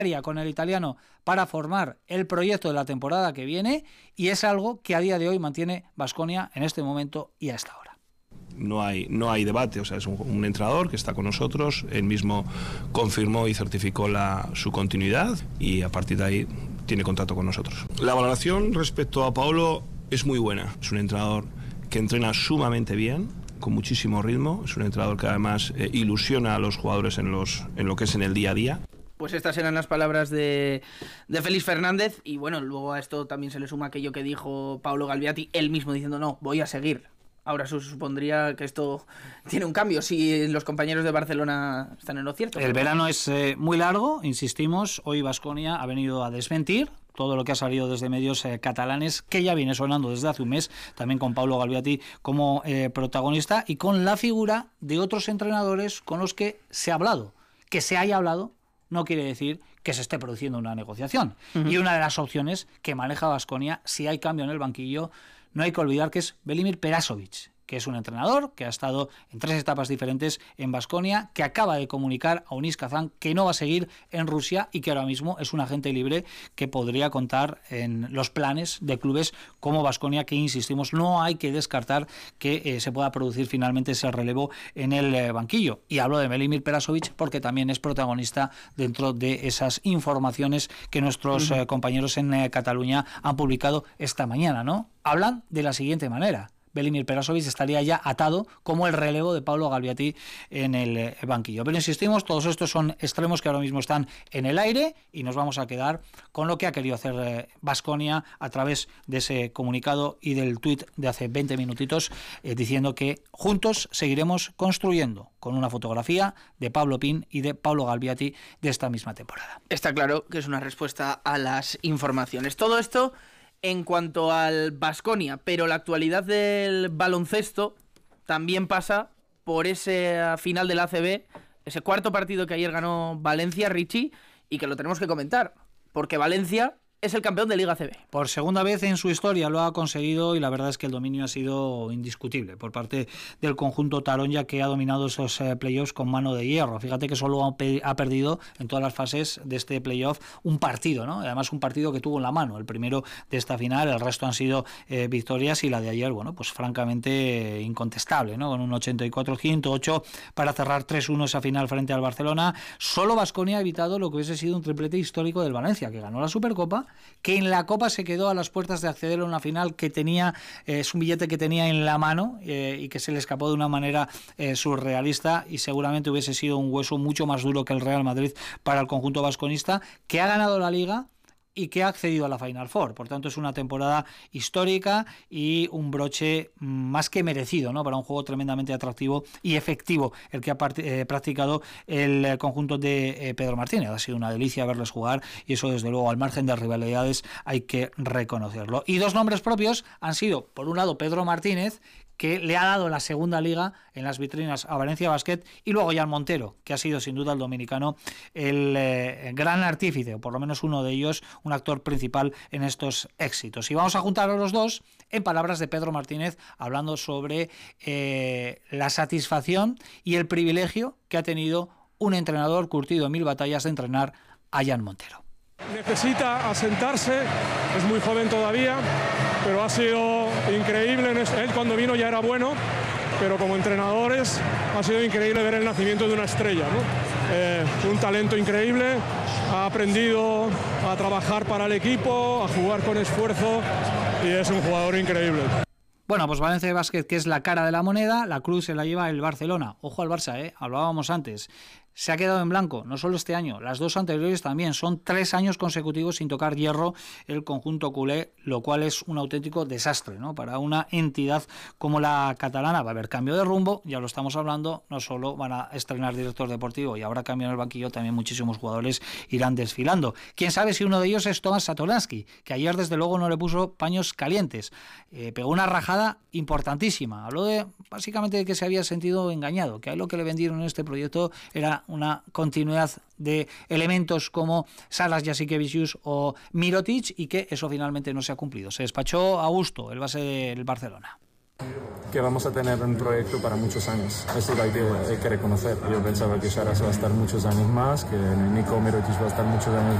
con el italiano para formar el proyecto de la temporada que viene, y es algo que a día de hoy mantiene Baskonia en este momento y a esta hora. No hay debate, o sea, es un entrenador que está con nosotros, él mismo confirmó y certificó su continuidad y a partir de ahí tiene contrato con nosotros. La valoración respecto a Paolo es muy buena, es un entrenador que entrena sumamente bien, con muchísimo ritmo, es un entrenador que además ilusiona a los jugadores en lo que es en el día a día. Pues estas eran las palabras de Félix Fernández, y bueno, luego a esto también se le suma aquello que dijo Paolo Galbiati, él mismo diciendo no, voy a seguir. Ahora se supondría que esto tiene un cambio si los compañeros de Barcelona están en lo cierto. El verano es muy largo, insistimos, hoy Baskonia ha venido a desmentir todo lo que ha salido desde medios catalanes, que ya viene sonando desde hace un mes, también con Paolo Galbiati como protagonista y con la figura de otros entrenadores con los que se ha hablado. Que se haya hablado no quiere decir que se esté produciendo una negociación. Y una de las opciones que maneja Baskonia, si hay cambio en el banquillo, no hay que olvidar que es Velimir Perasovic, que es un entrenador que ha estado en 3 etapas diferentes en Baskonia, que acaba de comunicar a Unis Kazan que no va a seguir en Rusia y que ahora mismo es un agente libre que podría contar en los planes de clubes como Baskonia, que insistimos, no hay que descartar que se pueda producir finalmente ese relevo en el banquillo. Y hablo de Velimir Perasovic porque también es protagonista dentro de esas informaciones que nuestros compañeros en Cataluña han publicado esta mañana, ¿no? Hablan de la siguiente manera: Velimir Perasovic estaría ya atado como el relevo de Paolo Galbiati en el banquillo. Pero insistimos, todos estos son extremos que ahora mismo están en el aire y nos vamos a quedar con lo que ha querido hacer Baskonia a través de ese comunicado y del tuit de hace 20 minutitos diciendo que juntos seguiremos construyendo, con una fotografía de Pablo Pin y de Paolo Galbiati de esta misma temporada. Está claro que es una respuesta a las informaciones. Todo esto en cuanto al Baskonia, pero la actualidad del baloncesto también pasa por ese final del ACB, ese cuarto partido que ayer ganó Valencia, Richie, y que lo tenemos que comentar, porque Valencia es el campeón de Liga ACB. Por segunda vez en su historia lo ha conseguido y la verdad es que el dominio ha sido indiscutible por parte del conjunto taronja, que ha dominado esos playoffs con mano de hierro. Fíjate que solo ha perdido en todas las fases de este playoff un partido, ¿no? Además un partido que tuvo en la mano, el primero de esta final, el resto han sido victorias y la de ayer, bueno, pues francamente incontestable, ¿no? Con un 84-108 para cerrar 3-1 esa final frente al Barcelona. Solo Baskonia ha evitado lo que hubiese sido un triplete histórico del Valencia, que ganó la Supercopa, que en la Copa se quedó a las puertas de acceder a una final que tenía, es un billete que tenía en la mano y que se le escapó de una manera surrealista, y seguramente hubiese sido un hueso mucho más duro que el Real Madrid para el conjunto vasconista, que ha ganado la Liga y que ha accedido a la Final Four. Por tanto, es una temporada histórica y un broche más que merecido, ¿no? Para un juego tremendamente atractivo y efectivo el que ha practicado el conjunto de Pedro Martínez. Ha sido una delicia verles jugar y eso, desde luego, al margen de rivalidades, hay que reconocerlo. Y 2 nombres propios han sido, por un lado, Pedro Martínez, que le ha dado la segunda liga en las vitrinas a Valencia Basket, y luego Jan Montero, que ha sido sin duda el dominicano el gran artífice, o por lo menos uno de ellos, un actor principal en estos éxitos. Y vamos a juntar a los dos en palabras de Pedro Martínez, hablando sobre la satisfacción y el privilegio que ha tenido un entrenador curtido en 1000 batallas de entrenar a Jan Montero. Necesita asentarse, es muy joven todavía, pero ha sido increíble. Él cuando vino ya era bueno, pero como entrenadores ha sido increíble ver el nacimiento de una estrella, ¿no? Un talento increíble, ha aprendido a trabajar para el equipo, a jugar con esfuerzo y es un jugador increíble. Bueno, pues Valencia Basket, que es la cara de la moneda, la cruz se la lleva el Barcelona. Ojo al Barça, hablábamos antes. Se ha quedado en blanco, no solo este año, las 2 anteriores también. Son 3 años consecutivos sin tocar hierro el conjunto culé, lo cual es un auténtico desastre, ¿no? Para una entidad como la catalana. Va a haber cambio de rumbo, ya lo estamos hablando, no solo van a estrenar director deportivo y habrá cambio en el banquillo, también muchísimos jugadores irán desfilando. Quién sabe si uno de ellos es Tomás Satoransky, que ayer desde luego no le puso paños calientes. Pegó una rajada importantísima, habló de básicamente de que se había sentido engañado, que a él lo que le vendieron en este proyecto era una continuidad de elementos como Salas Jasikevičius o Mirotic, y que eso finalmente no se ha cumplido. Se despachó a gusto el base del Barcelona. que vamos a tener un proyecto para muchos años. Eso hay que reconocer. Yo pensaba que Sharas va a estar muchos años más, que Nico Mirotic va a estar muchos años